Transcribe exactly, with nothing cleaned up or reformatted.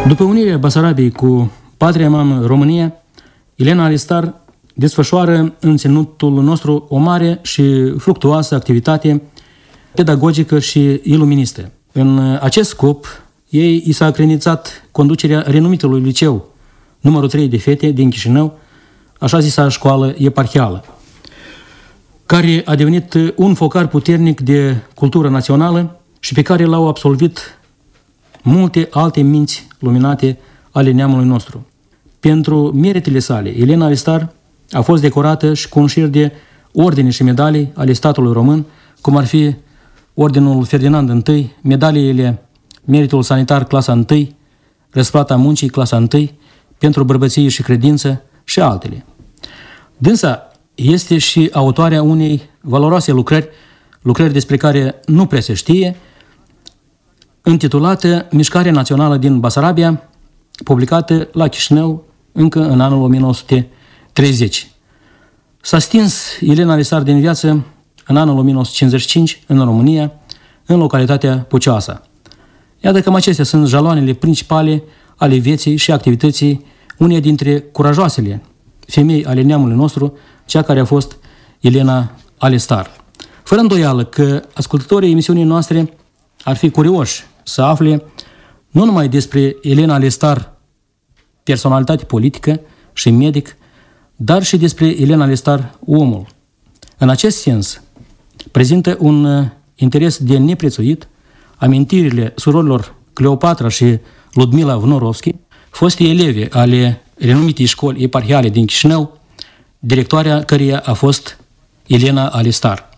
După unirea Basarabiei cu patria mamă România, Elena Alistar desfășoară în ținutul nostru o mare și fructuoasă activitate pedagogică și iluministă. În acest scop, ei i s-a credințat conducerea renumitului liceu numărul trei de fete din Chișinău, așa zisa școală eparhială, care a devenit un focar puternic de cultură națională și pe care l-au absolvit multe alte minți luminate ale neamului nostru. Pentru meritele sale, Elena Alistar a fost decorată și cu un șir de ordine și medalii ale statului român, cum ar fi Ordinul Ferdinand I, medaliile Meritul Sanitar clasa I, Răsplata Muncii clasa I, pentru bărbăție și credință și altele. Dânsa este și autoarea unei valoroase lucrări, lucrări despre care nu prea se știe, intitulată Mișcarea Națională din Basarabia, publicată la Chișinău încă în anul o mie nouă sute treizeci. S-a stins Elena Alistar din viață în anul o mie nouă sute cincizeci și cinci în România, în localitatea Pucioasa. Iată că acestea sunt jaloanele principale ale vieții și activității uneia dintre curajoasele femei ale neamului nostru, cea care a fost Elena Alistar. Fără îndoială că ascultătorii emisiunii noastre ar fi curioși să afle nu numai despre Elena Alistar, personalitate politică și medic, dar și despre Elena Alistar, omul. În acest sens, prezintă un interes de neprețuit amintirile surorilor Cleopatra și Ludmila Vnorovski, foste elevi ale renumitei școli eparhiale din Chișinău, directoarea căreia a fost Elena Alistar.